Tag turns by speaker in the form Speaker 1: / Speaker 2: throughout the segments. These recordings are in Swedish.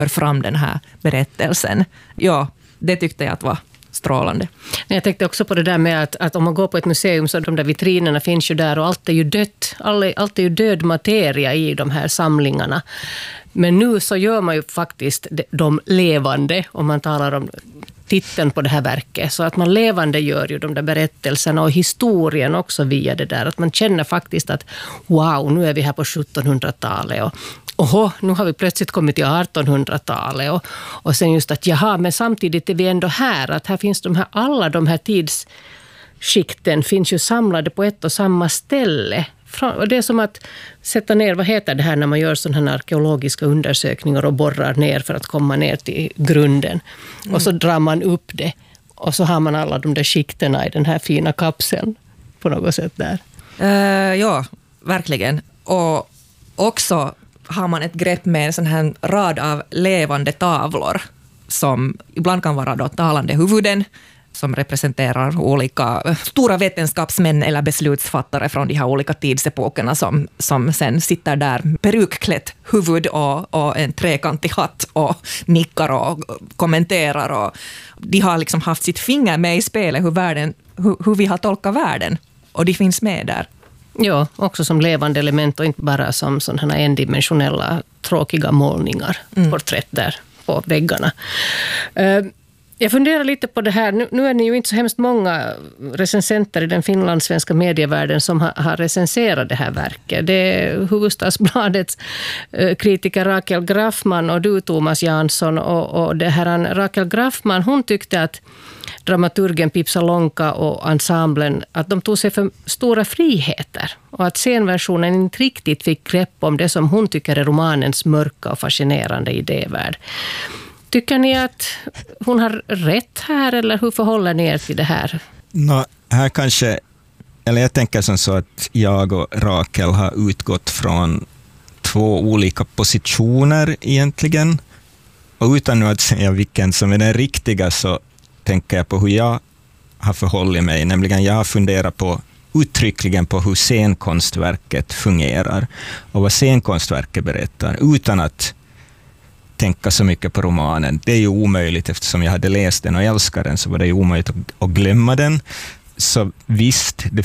Speaker 1: fram den här berättelsen. Ja, det tyckte jag att var strålande.
Speaker 2: Jag tänkte också på det där med att om man går på ett museum så de där vitrinerna finns ju där och allt är ju dött. Allt är ju död materia i de här samlingarna. Men nu så gör man ju faktiskt de levande, om man talar om titeln på det här verket. Så att man levande gör ju de där berättelserna och historien också via det där. Att man känner faktiskt att wow, nu är vi här på 1700-talet och nu har vi plötsligt kommit till 1800-talet och sen just att jaha, men samtidigt är vi ändå här, att här finns alla de här tidsskikten finns ju samlade på ett och samma ställe. Och det är som att sätta ner, vad heter det här när man gör sådana här arkeologiska undersökningar och borrar ner för att komma ner till grunden. Och så drar man upp det och så har man alla de där skikterna i den här fina kapseln på något sätt där.
Speaker 1: Ja, verkligen. Och också har man ett grepp med en sån här rad av levande tavlor som ibland kan vara då talande huvuden som representerar olika stora vetenskapsmän eller beslutsfattare från de här olika tidsepokerna som sen sitter där perukklätt huvud och en trekantig hatt och nickar och kommenterar. Och de har liksom haft sitt finger med i spelet hur vi har tolkat världen. Och de finns med där.
Speaker 2: Ja, också som levande element och inte bara som sådana endimensionella tråkiga målningar, porträtt där på väggarna. Jag funderar lite på det här. Nu är ni ju inte så hemskt många recensenter i den finlandssvenska medievärlden som har recenserat det här verket. Det är Hufvudstadsbladets kritiker Rakel Graffman och du Thomas Jansson. Och det här Rakel Graffman, hon tyckte att dramaturgen Pip Salonka och ensemblen, att de tog sig för stora friheter och att scenversionen inte riktigt fick grepp om det som hon tycker är romanens mörka och fascinerande idévärld. Tycker ni att hon har rätt här eller hur förhåller ni er till det här?
Speaker 3: Här kanske, eller jag tänker som så att jag och Rakel har utgått från två olika positioner egentligen. Och utan nu att säga vilken som är den riktiga så tänker jag på hur jag har förhållit mig. Nämligen jag har funderat på uttryckligen på hur scenkonstverket fungerar och vad scenkonstverket berättar utan att tänka så mycket på romanen. Det är ju omöjligt eftersom jag hade läst den och älskar den så var det ju omöjligt att glömma den. Så visst, det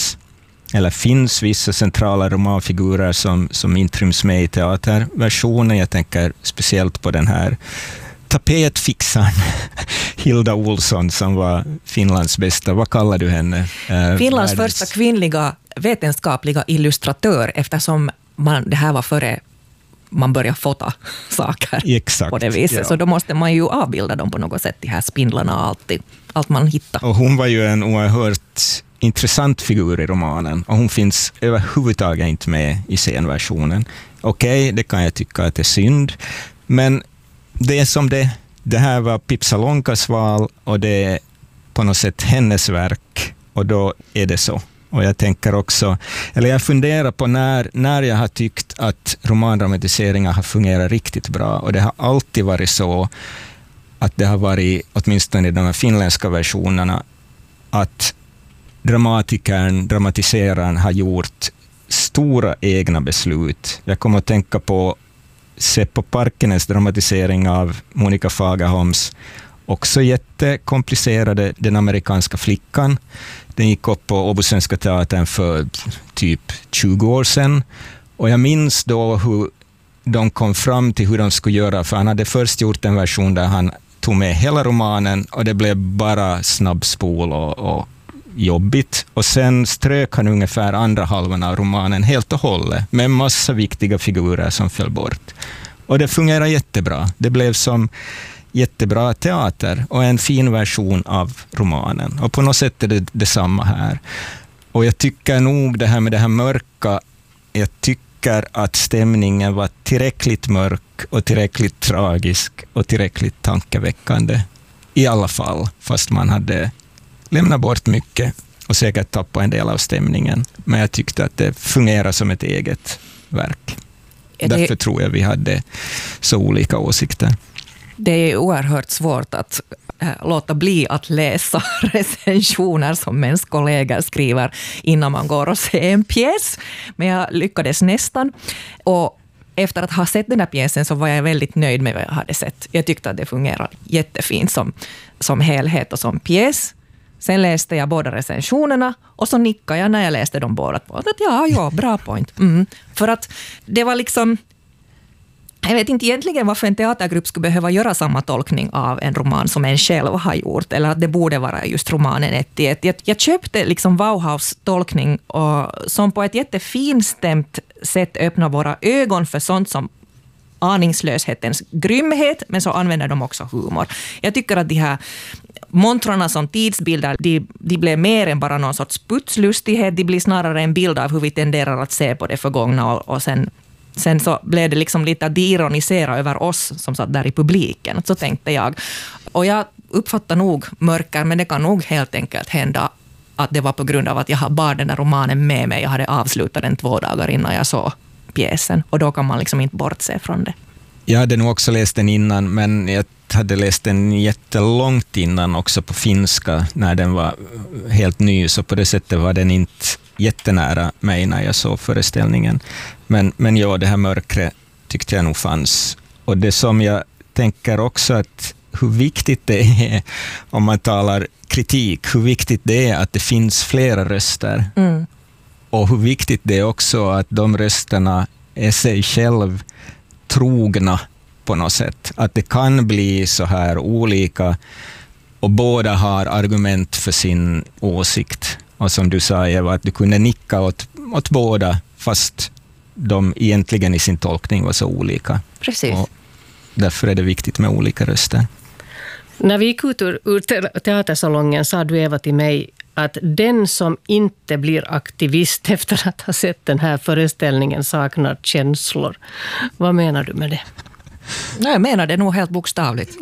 Speaker 3: finns vissa centrala romanfigurer som intryms med i teaterversionen. Jag tänker speciellt på den här tapetfixaren Hilda Olsson som var Finlands bästa, vad kallar du henne?
Speaker 1: Finlands första kvinnliga vetenskapliga illustratör eftersom det här var före man börjar fota saker.
Speaker 3: Exakt,
Speaker 1: på det viset. Ja. Så då måste man ju avbilda dem på något sätt, de här spindlarna och allt man hittar.
Speaker 3: Och hon var ju en oerhört intressant figur i romanen och hon finns överhuvudtaget inte med i scenversionen. Okej, det kan jag tycka att det är synd, men det är som det här var Pip Salonkas val och det är på något sätt hennes verk och då är det så. Och jag tänker också, eller jag funderar på när jag har tyckt att romandramatiseringar har fungerat riktigt bra och det har alltid varit så att det har varit, åtminstone i de här finländska versionerna, att dramatiseraren har gjort stora egna beslut. Jag kommer att tänka på Seppo Parkkinens dramatisering av Monica Fagerholms också jättekomplicerade Den amerikanska flickan. Den gick upp på Åbo Svenska Teatern för typ 20 år sedan. Och jag minns då hur de kom fram till hur de skulle göra. För han hade först gjort en version där han tog med hela romanen och det blev bara snabbspol och jobbigt. Och sen strök han ungefär andra halvan av romanen helt och hållet med en massa viktiga figurer som föll bort. Och det fungerar jättebra. Det blev som jättebra teater och en fin version av romanen. Och på något sätt är det detsamma här. Och jag tycker nog det här med det här mörka, jag tycker att stämningen var tillräckligt mörk och tillräckligt tragisk och tillräckligt tankeväckande. I alla fall, fast man hade lämnat bort mycket och säkert tappat en del av stämningen. Men jag tyckte att det fungerar som ett eget verk. Därför tror jag vi hade så olika åsikter.
Speaker 1: Det är oerhört svårt att låta bli att läsa recensioner som ens kollegor skriver innan man går och ser en pjäs. Men jag lyckades nästan. Och efter att ha sett den här pjäsen så var jag väldigt nöjd med vad jag hade sett. Jag tyckte att det fungerade jättefint som helhet och som pjäs. Sen läste jag båda recensionerna och så nickade jag när jag läste dem båda på. Att ja, bra point. För att det var liksom... Jag vet inte egentligen varför en teatergrupp skulle behöva göra samma tolkning av en roman som en själv har gjort, eller att det borde vara just romanen 1:1. Jag köpte liksom Bauhaus tolkning som på ett jättefinstämt sätt öppnar våra ögon för sånt som aningslöshetens grymhet, men så använder de också humor. Jag tycker att de här montrarna som tidsbilder, de blev mer än bara någon sorts putslustighet, de blir snarare en bild av hur vi tenderar att se på det förgångna och sen så blev det liksom lite att de ironisera över oss som satt där i publiken. Så tänkte jag. Och jag uppfattar nog mörker, men det kan nog helt enkelt hända att det var på grund av att jag bar den där romanen med mig. Jag hade avslutat den 2 dagar innan jag såg pjäsen. Och då kan man liksom inte bortse från det.
Speaker 3: Jag hade nog också läst den innan, men jag hade läst den jättelångt innan också på finska när den var helt ny. Så på det sättet var den inte jättenära mig när jag såg föreställningen. Men ja, det här mörkret tyckte jag nog fanns. Och det som jag tänker också att hur viktigt det är om man talar kritik, hur viktigt det är att det finns flera röster. Och hur viktigt det är också att de rösterna är sig själv trogna på något sätt. Att det kan bli så här olika och båda har argument för sin åsikt. Och som du sa, Eva, att du kunde nicka åt båda fast de egentligen i sin tolkning var så olika.
Speaker 1: Precis.
Speaker 3: Och därför är det viktigt med olika röster.
Speaker 2: När vi gick ut ur teatersalongen sa du, Eva, till mig att den som inte blir aktivist efter att ha sett den här föreställningen saknar känslor. Vad menar du med det?
Speaker 1: Nej, jag menar det nog helt bokstavligt.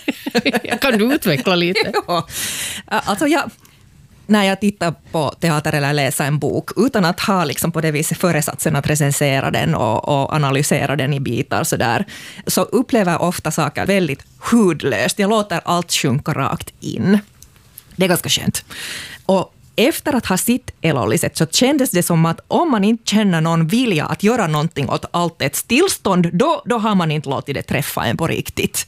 Speaker 2: Kan du utveckla lite?
Speaker 1: Ja. Alltså när jag tittar på teater eller läser en bok utan att ha liksom på det viset föresatsen att recensera den och analysera den i bitar så upplever jag ofta saker väldigt hudlöst. Jag låter allt sjunka rakt in. Det är ganska skönt. Och efter att ha sitt Elolliset så kändes det som att om man inte känner någon vilja att göra någonting åt allt ett stillstånd, då har man inte låtit det träffa en på riktigt.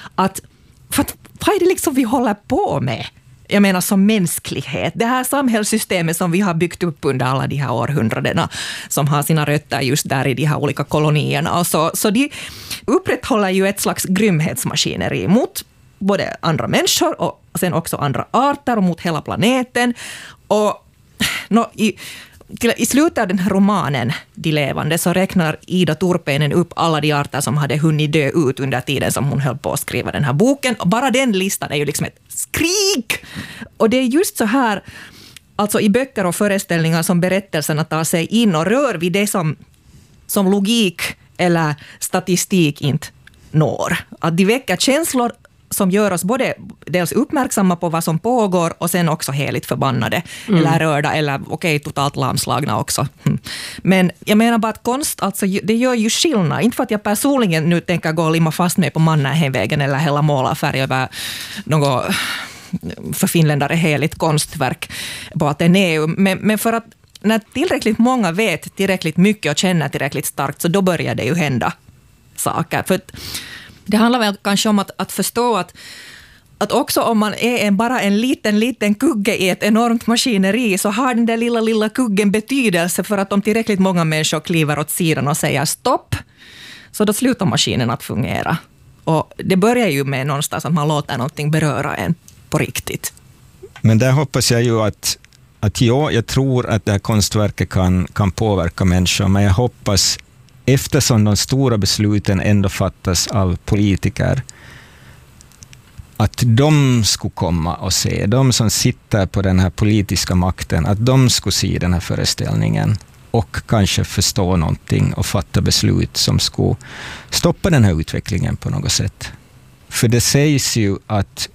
Speaker 1: För vad är det liksom vi håller på med? Jag menar som mänsklighet. Det här samhällssystemet som vi har byggt upp under alla de här århundradena som har sina rötter just där i de här olika kolonierna. Och så de upprätthåller ju ett slags grymhetsmaskineri mot både andra människor och sen också andra arter och mot hela planeten. Och i slutet av den här romanen De levande så räknar Ida Turpeinen upp alla de arter som hade hunnit dö ut under tiden som hon höll på att skriva den här boken. Och bara den listan är ju liksom ett skrik! Och det är just så här, alltså i böcker och föreställningar som berättelserna tar sig in och rör vid det som logik eller statistik inte når. Att de väcker känslor som gör oss både dels uppmärksamma på vad som pågår och sen också heligt förbannade eller rörda eller totalt lamslagna också. Men jag menar bara att konst, alltså, det gör ju skillnad. Inte för att jag personligen nu tänker gå och limma fast mig på Mannerheimvägen eller hela målarfärg över något för finländare heligt konstverk på Ateneum. Men för att när tillräckligt många vet tillräckligt mycket och känner tillräckligt starkt så då börjar det ju hända saker. För det handlar väl kanske om att förstå att också om man är bara en liten kugge i ett enormt maskineri så har den där lilla kuggen betydelse för att om tillräckligt många människor kliver åt sidan och säger stopp så då slutar maskinen att fungera. Och det börjar ju med någonstans att man låter någonting beröra en på riktigt.
Speaker 3: Men där hoppas jag ju att jag tror att det här konstverket kan påverka människor, men jag hoppas eftersom de stora besluten ändå fattas av politiker, att de skulle komma och se, de som sitter på den här politiska makten, att de skulle se den här föreställningen och kanske förstå någonting och fatta beslut som skulle stoppa den här utvecklingen på något sätt. För det sägs ju att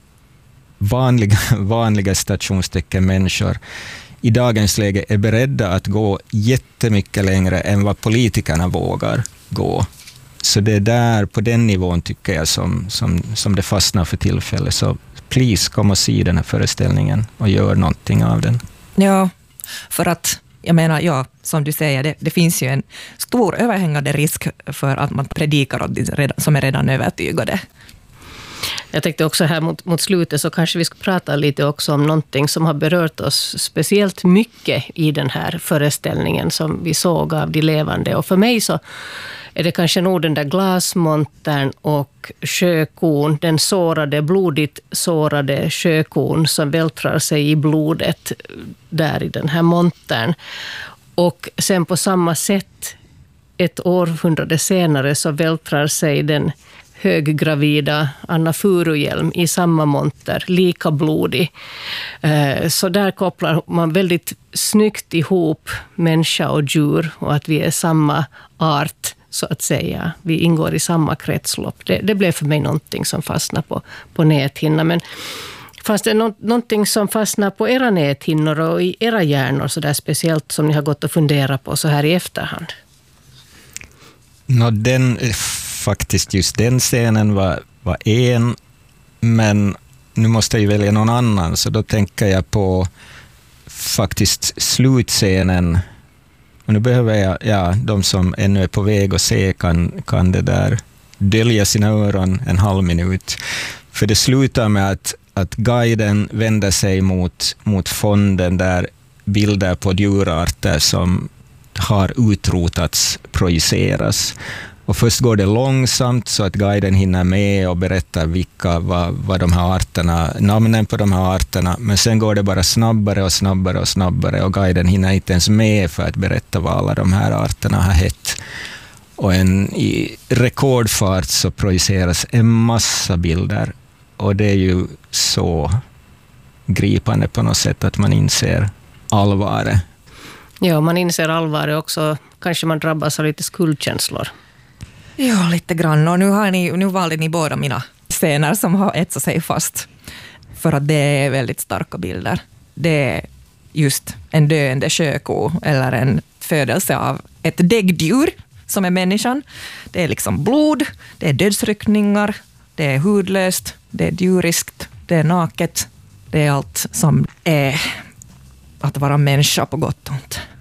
Speaker 3: vanliga stationstecken människor i dagens läge är beredda att gå jättemycket längre än vad politikerna vågar gå. Så det är där, på den nivån tycker jag som det fastnar för tillfället. Så please, kom och se den här föreställningen och gör någonting av den.
Speaker 1: Ja, för att jag menar, ja, som du säger, det finns ju en stor överhängande risk för att man predikar åt de som är redan övertygade.
Speaker 2: Jag tänkte också här mot slutet så kanske vi ska prata lite också om någonting som har berört oss speciellt mycket i den här föreställningen som vi såg av de levande. Och för mig så är det kanske nog den där glasmontern och sjökon, den blodigt sårade sjökon som vältrar sig i blodet där i den här montern. Och sen på samma sätt, ett århundrade senare, så vältrar sig den höggravida Anna Furuhjelm i samma monter, lika blodig. Så där kopplar man väldigt snyggt ihop människa och djur och att vi är samma art, så att säga. Vi ingår i samma kretslopp. Det blev för mig någonting som fastnade på näthinnan. Men fanns det någonting som fastnar på era näthinnor och i era hjärnor så där speciellt som ni har gått och funderat på så här i efterhand?
Speaker 3: Faktiskt just den scenen var en, men nu måste jag ju välja någon annan, så då tänker jag på faktiskt slutscenen. Och nu behöver jag, de som ännu är på väg att se kan det där dölja sina öron en halv minut. För det slutar med att guiden vänder sig mot fonden där bilder på djurarter som har utrotats projiceras. Och först går det långsamt så att guiden hinner med och berättar vad de här arterna, namnen på de här arterna, men sen går det bara snabbare och snabbare och snabbare och guiden hinner inte ens med för att berätta vad alla de här arterna har hett. Och i rekordfart så projiceras en massa bilder och det är ju så gripande på något sätt att man inser allvaret.
Speaker 2: Ja, man inser allvaret också. Kanske man drabbas av lite skuldkänslor.
Speaker 1: Ja, lite grann. Och nu valde ni båda mina scener som har etsat sig fast. För att det är väldigt starka bilder. Det är just en döende sjöko eller en födelse av ett däggdjur som är människan. Det är liksom blod, det är dödsryckningar, det är hudlöst, det är djuriskt, det är naket. Det är allt som är att vara människa på gott och ont.